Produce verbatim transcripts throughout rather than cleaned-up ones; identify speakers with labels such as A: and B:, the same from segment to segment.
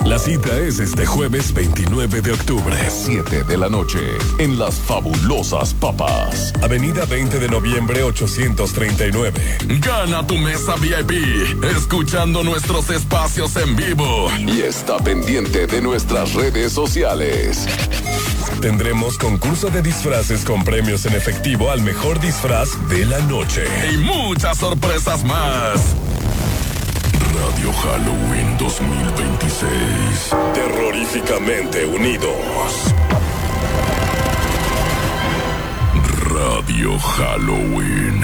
A: La cita es este jueves veintinueve de octubre, siete de la noche, en Las Fabulosas Papas, Avenida veinte de noviembre ochocientos treinta y nueve.
B: Gana tu mesa V I P, escuchando nuestros espacios en vivo.
A: Y está pendiente de nuestras redes sociales. Tendremos concurso de disfraces con premios en efectivo al mejor disfraz de la noche.
B: Y muchas sorpresas más.
A: Radio Halloween dos mil veintiséis. Terroríficamente unidos. Radio Halloween.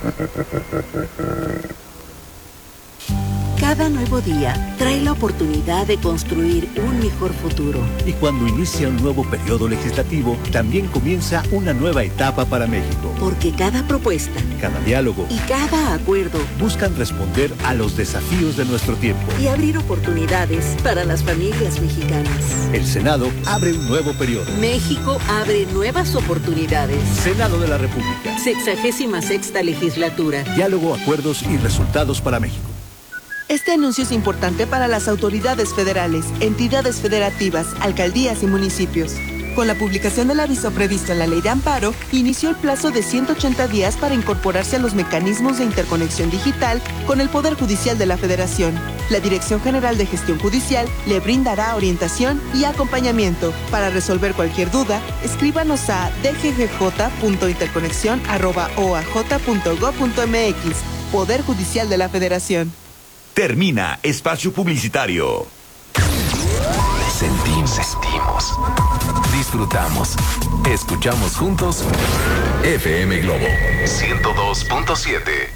C: Cada nuevo día trae la oportunidad de construir un mejor futuro.
D: Y cuando inicia un nuevo periodo legislativo, también comienza una nueva etapa para México.
C: Porque cada propuesta,
D: cada diálogo
C: y cada acuerdo
D: buscan responder a los desafíos de nuestro tiempo
C: y abrir oportunidades para las familias mexicanas.
D: El Senado abre un nuevo periodo.
C: México abre nuevas oportunidades.
D: Senado de la República.
C: Sexagésima sexta legislatura.
D: Diálogo, acuerdos y resultados para México.
E: Este anuncio es importante para las autoridades federales, entidades federativas, alcaldías y municipios. Con la publicación del aviso previsto en la Ley de Amparo, inició el plazo de ciento ochenta días para incorporarse a los mecanismos de interconexión digital con el Poder Judicial de la Federación. La Dirección General de Gestión Judicial le brindará orientación y acompañamiento. Para resolver cualquier duda, escríbanos a d g g j punto interconexión arroba o a j punto gob punto m x. Poder Judicial de la Federación.
F: Termina espacio publicitario.
A: Sentimos, sentimos, disfrutamos, escuchamos juntos F M Globo ciento dos punto siete.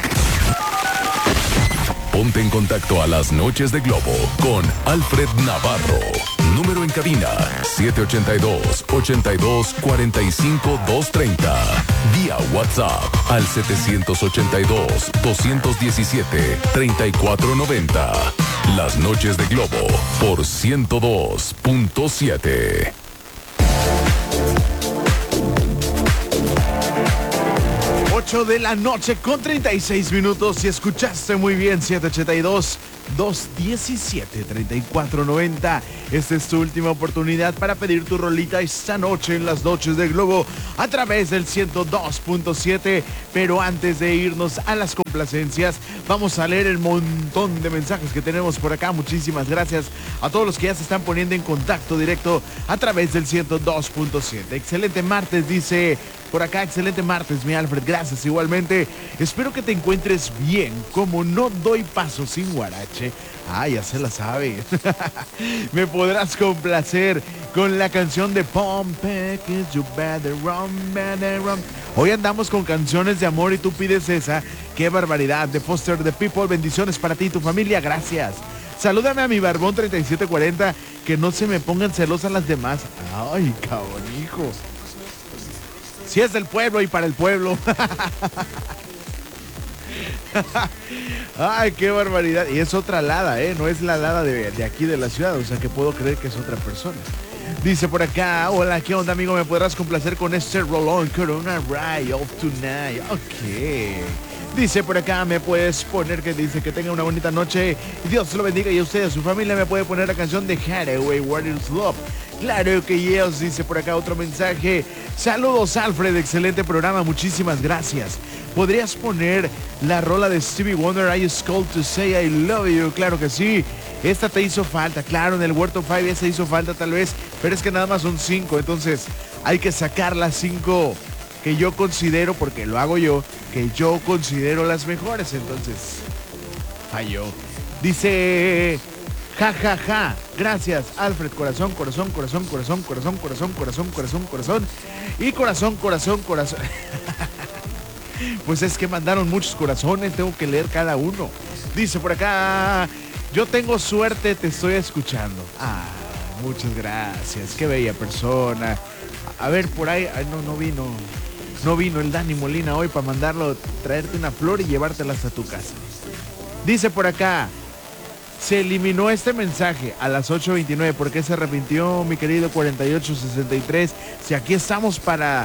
A: Ponte en contacto a las noches de Globo con Alfred Navarro. Número en cabina siete ocho dos, ocho dos, cuatro cinco, dos tres cero. Vía WhatsApp al siete ocho dos, dos uno siete, tres cuatro nueve cero. Las noches de Globo por ciento dos punto siete.
G: ocho de la noche con treinta y seis minutos. Y escuchaste muy bien, siete ocho dos, dos uno siete, tres cuatro nueve cero. Esta es tu última oportunidad para pedir tu rolita esta noche en las noches de Globo a través del ciento dos punto siete. Pero antes de irnos a las complacencias, vamos a leer el montón de mensajes que tenemos por acá. Muchísimas gracias a todos los que ya se están poniendo en contacto directo a través del ciento dos punto siete. Excelente martes, dice por acá. Excelente martes, mi Alfred. Gracias igualmente. Espero que te encuentres bien. Como no doy paso sin guarache. Ah, ya se la sabe. Me podrás complacer con la canción de Pompe. You better run, better run. Hoy andamos con canciones de amor y tú pides esa. Qué barbaridad. De Foster the People. Bendiciones para ti y tu familia. Gracias. Salúdame a mi barbón treinta y siete cuarenta. Que no se me pongan celosas las demás. Ay, cabrón, hijo. Si es del pueblo y para el pueblo. Ay, qué barbaridad. Y es otra Lada, ¿eh? No es la Lada de, de aquí de la ciudad. O sea que puedo creer que es otra persona. Dice por acá, hola, ¿qué onda, amigo? ¿Me podrás complacer con este rolón? Corona Ride of Tonight. Ok. Dice por acá, me puedes poner que dice que tenga una bonita noche. Dios lo bendiga y a usted, a su familia, me puede poner la canción de Hathaway, What is Love. Claro que yes, dice por acá otro mensaje. Saludos, Alfred, excelente programa, muchísimas gracias. ¿Podrías poner la rola de Stevie Wonder, I Just Called to Say I Love You? Claro que sí. Esta te hizo falta, claro, en el Huerto cinco esa hizo falta tal vez, pero es que nada más son cinco, entonces hay que sacar las cinco que yo considero, porque lo hago yo, que yo considero las mejores, entonces falló. Dice... Ja, ja, ja. Gracias, Alfred. Corazón, corazón, corazón, corazón, corazón, corazón, corazón, corazón, corazón. Y corazón, corazón, corazón. Pues es que mandaron muchos corazones, tengo que leer cada uno. Dice por acá, yo tengo suerte, te estoy escuchando. Ah, muchas gracias, qué bella persona. A ver, por ahí, ay, no, no vino. No vino el Dani Molina hoy para mandarlo, traerte una flor y llevártela hasta tu casa. Dice por acá, se eliminó este mensaje a las ocho veintinueve. ¿Por qué se arrepintió, mi querido cuarenta y ocho sesenta y tres? Si aquí estamos para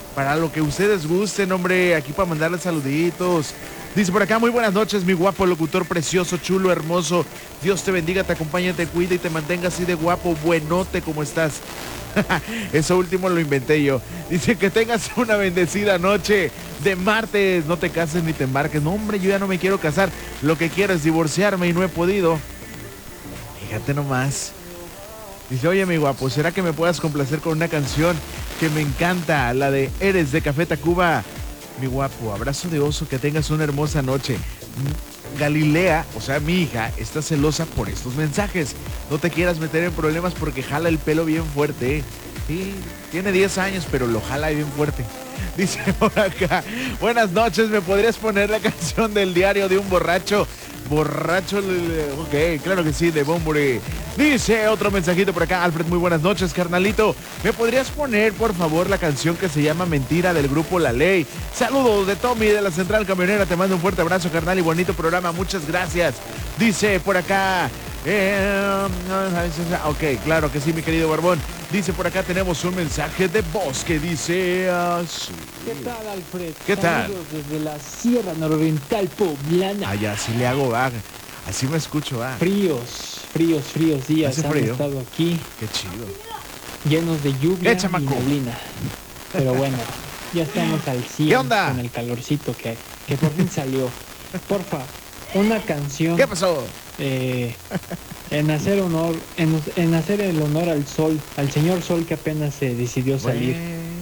G: para lo que ustedes gusten, hombre, aquí para mandarles saluditos. Dice por acá, muy buenas noches, mi guapo locutor precioso, chulo, hermoso. Dios te bendiga, te acompañe, te cuide y te mantenga así de guapo, buenote como estás. Eso último lo inventé yo. Dice que tengas una bendecida noche de martes. No te cases ni te embarques. No, hombre, yo ya no me quiero casar. Lo que quiero es divorciarme y no he podido. Fíjate nomás. Dice, oye, mi guapo, ¿será que me puedas complacer con una canción que me encanta? La de Eres de Café Tacuba. Mi guapo, abrazo de oso, que tengas una hermosa noche. Galilea, o sea, mi hija, está celosa por estos mensajes. No te quieras meter en problemas porque jala el pelo bien fuerte. Sí, tiene diez años, pero lo jala bien fuerte. Dice por acá, buenas noches, ¿me podrías poner la canción del diario de un borracho? Borracho, ok, claro que sí, de Bombury. Dice otro mensajito por acá, Alfred, muy buenas noches, carnalito. ¿Me podrías poner, por favor, la canción que se llama Mentira del grupo La Ley? Saludos de Tommy de la Central Camionera, te mando un fuerte abrazo, carnal, y bonito programa, muchas gracias. Dice por acá, eh, ok, claro que sí, mi querido Barbón. Dice por acá, tenemos un mensaje de voz que dice así.
H: ¿Qué tal, Alfred?
G: ¿Qué tal?
H: Saludos desde la Sierra Nororiental Poblana.
G: Ay, así le hago, ah, así me escucho, ah.
H: Fríos, fríos, fríos días
G: ¿Hace
H: han
G: frío?
H: estado aquí,
G: Qué chido.
H: llenos de lluvia
G: ¡Eh,
H: y
G: chamaco!
H: neblina. Pero bueno, ya estamos al cien
G: ¿Qué onda?
H: con el calorcito que, que por fin salió. Porfa, una canción.
G: ¿Qué pasó?
H: Eh, en hacer honor, en, en hacer el honor al sol, al señor sol que apenas se decidió salir.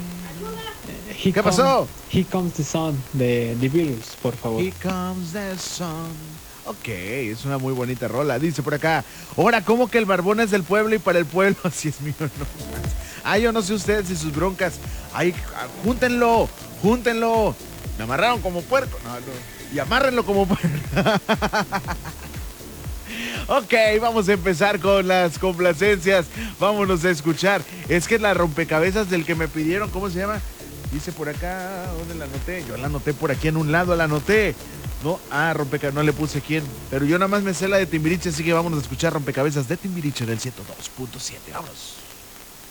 H: He
G: ¿Qué
H: come-
G: pasó?
H: He Comes the Sun de The Beatles, por favor.
G: Here comes the sun. Ok, es una muy bonita rola. Dice por acá, ahora, ¿cómo que el barbón es del pueblo y para el pueblo? Así es mío, no más. Ay, yo no sé ustedes y sus broncas. Ay, júntenlo, júntenlo. Me amarraron como puerco. No, no. Y amárrenlo como puerco. Ok, vamos a empezar con las complacencias. Vámonos a escuchar. Es que la rompecabezas del que me pidieron, ¿cómo se llama? Dice por acá, ¿dónde la anoté? Yo la anoté por aquí en un lado, la anoté. No, ah, rompecabezas, no le puse quién. Pero yo nada más me sé la de Timbiriche, así que vámonos a escuchar rompecabezas de Timbiriche en el ciento dos punto siete. Vámonos.